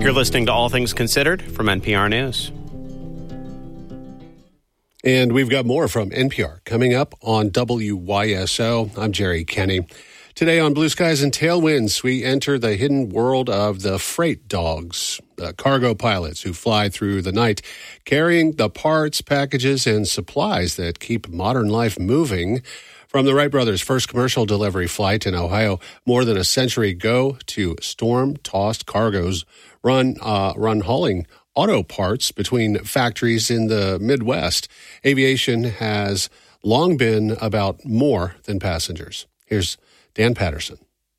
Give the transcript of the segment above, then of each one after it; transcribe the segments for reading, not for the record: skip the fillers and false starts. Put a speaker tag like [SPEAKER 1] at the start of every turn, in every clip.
[SPEAKER 1] You're listening to All Things Considered from NPR News.
[SPEAKER 2] And we've got more from NPR coming up on WYSO. I'm Jerry Kenny. Today on Blue Skies and Tailwinds, we enter the hidden world of the freight dogs, the cargo pilots who fly through the night, carrying the parts, packages, and supplies that keep modern life moving. From the Wright brothers' first commercial delivery flight in Ohio more than a century ago to storm-tossed cargoes run hauling auto parts between factories in the Midwest, aviation has long been about more than passengers. Here's Dan Patterson.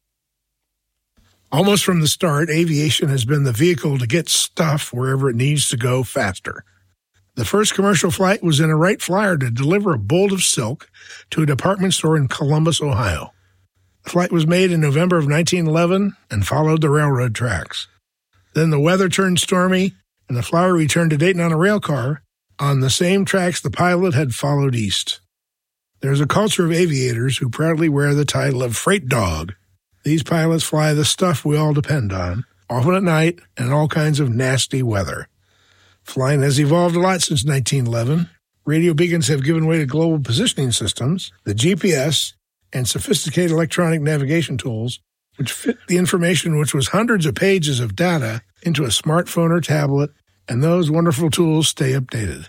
[SPEAKER 3] Almost from the start, aviation has been the vehicle to get stuff wherever it needs to go faster. The first commercial flight was in a Wright Flyer to deliver a bolt of silk to a department store in Columbus, Ohio. The flight was made in November of 1911 and followed the railroad tracks. Then the weather turned stormy, and the Flyer returned to Dayton on a rail car on the same tracks the pilot had followed east. There's a culture of aviators who proudly wear the title of freight dog. These pilots fly the stuff we all depend on, often at night and in all kinds of nasty weather. Flying has evolved a lot since 1911. Radio beacons have given way to global positioning systems, the GPS, and sophisticated electronic navigation tools, which fit the information, which was hundreds of pages of data, into a smartphone or tablet, and those wonderful tools stay updated.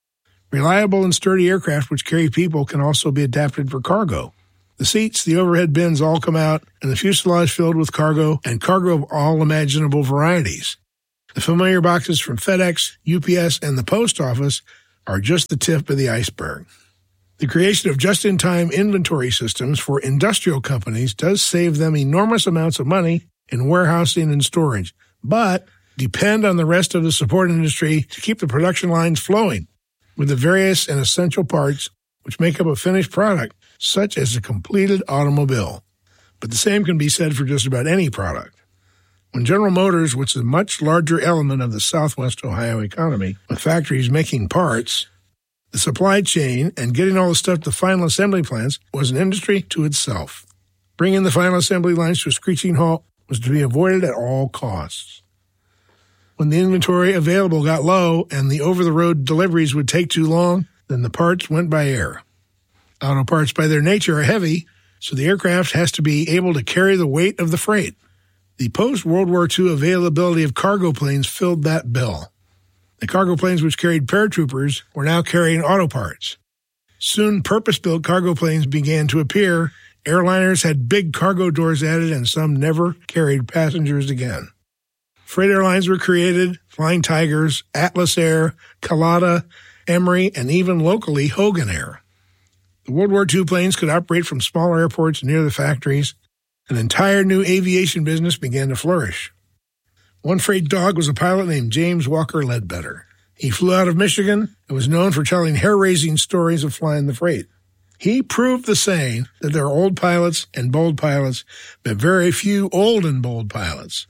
[SPEAKER 3] Reliable and sturdy aircraft which carry people can also be adapted for cargo. The seats, the overhead bins all come out, and the fuselage filled with cargo, and cargo of all imaginable varieties. The familiar boxes from FedEx, UPS, and the post office are just the tip of the iceberg. The creation of just-in-time inventory systems for industrial companies does save them enormous amounts of money in warehousing and storage, but depend on the rest of the support industry to keep the production lines flowing with the various and essential parts which make up a finished product, such as a completed automobile. But the same can be said for just about any product. When General Motors, which is a much larger element of the Southwest Ohio economy, with factories making parts, the supply chain and getting all the stuff to final assembly plants was an industry to itself. Bringing the final assembly lines to a screeching halt was to be avoided at all costs. When the inventory available got low and the over-the-road deliveries would take too long, then the parts went by air. Auto parts by their nature are heavy, so the aircraft has to be able to carry the weight of the freight. The post-World War II availability of cargo planes filled that bill. The cargo planes which carried paratroopers were now carrying auto parts. Soon, purpose-built cargo planes began to appear. Airliners had big cargo doors added, and some never carried passengers again. Freight airlines were created: Flying Tigers, Atlas Air, Kalata, Emory, and even locally Hogan Air. The World War II planes could operate from smaller airports near the factories. An entire new aviation business began to flourish. One freight dog was a pilot named James Walker Ledbetter. He flew out of Michigan and was known for telling hair-raising stories of flying the freight. He proved the saying that there are old pilots and bold pilots, but very few old and bold pilots.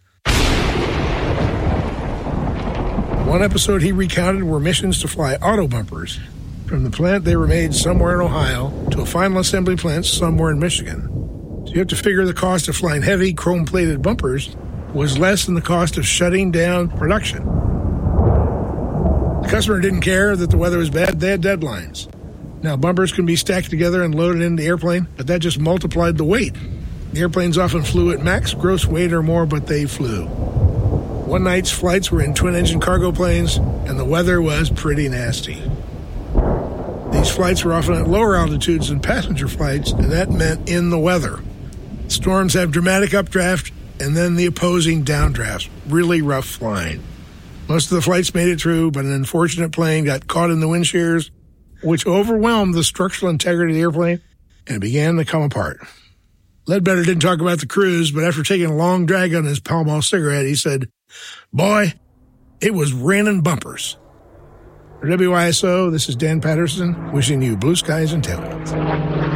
[SPEAKER 3] One episode he recounted were missions to fly auto bumpers from the plant they were made somewhere in Ohio to a final assembly plant somewhere in Michigan. So you have to figure the cost of flying heavy chrome-plated bumpers was less than the cost of shutting down production. The customer didn't care that the weather was bad. They had deadlines. Now, bumpers can be stacked together and loaded into the airplane, but that just multiplied the weight. The airplanes often flew at max gross weight or more, but they flew. One night's flights were in twin-engine cargo planes, and the weather was pretty nasty. These flights were often at lower altitudes than passenger flights, and that meant in the weather. Storms have dramatic updraft and then the opposing downdrafts. Really rough flying. Most of the flights made it through, but an unfortunate plane got caught in the wind shears, which overwhelmed the structural integrity of the airplane and began to come apart. Ledbetter didn't talk about the cruise, but after taking a long drag on his Pall Mall cigarette, he said, "Boy, it was raining bumpers." For WYSO, this is Dan Patterson, wishing you blue skies and tailwinds.